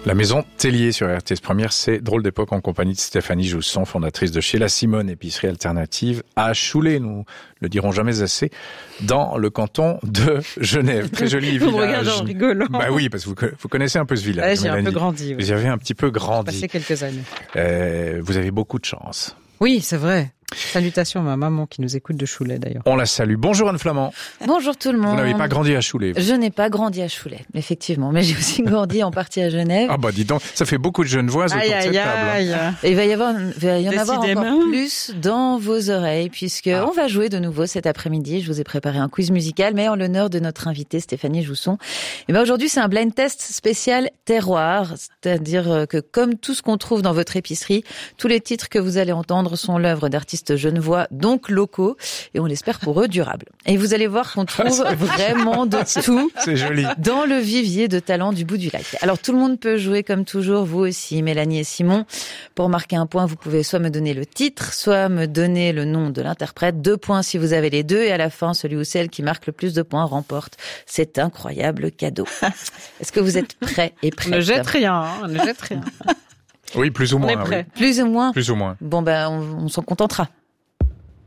La maison Tellier sur RTS Première, c'est Drôle d'époque en compagnie de Stéphanie Jousson, fondatrice de chez La Simone, épicerie alternative à Choulé, nous le dirons jamais assez, dans le canton de Genève. Très joli village. Vous me regardez en rigolant. Bah oui, parce que vous connaissez un peu ce village. Ouais, j'ai un peu grandi. Oui. Vous y avez un petit peu grandi. J'ai passé quelques années. Vous avez beaucoup de chance. Oui, c'est vrai. Salutations à ma maman qui nous écoute de Choulé d'ailleurs. On la salue. Bonjour Anne Flamand. Bonjour tout le monde. Vous n'avez pas grandi à Choulé. Je n'ai pas grandi à Choulé, effectivement, mais j'ai aussi grandi en partie à Genève. Ah bah dis donc, ça fait beaucoup de Genevoises autour de cette table. Et il va y en avoir encore plus dans vos oreilles, puisque on va jouer de nouveau cet après-midi. Je vous ai préparé un quiz musical, mais en l'honneur de notre invitée Stéphanie Jousson. Et ben aujourd'hui, c'est un blind test spécial terroir, c'est-à-dire que comme tout ce qu'on trouve dans votre épicerie, tous les titres que vous allez entendre sont l'œuvre d'artistes genevois, donc locaux, et on l'espère pour eux durables. Et vous allez voir qu'on trouve vraiment de tout. C'est joli. Dans le vivier de talent du bout du lac. Alors tout le monde peut jouer comme toujours, vous aussi, Mélanie et Simon. Pour marquer un point, vous pouvez soit me donner le titre, soit me donner le nom de l'interprète. 2 points si vous avez les deux, et à la fin, celui ou celle qui marque le plus de points remporte cet incroyable cadeau. Est-ce que vous êtes prêts et prêtes? Ne jette rien, ne jette rien. Oui, plus ou moins. On est prêts. Oui. Plus ou moins. Plus ou moins. Bon ben, on s'en contentera.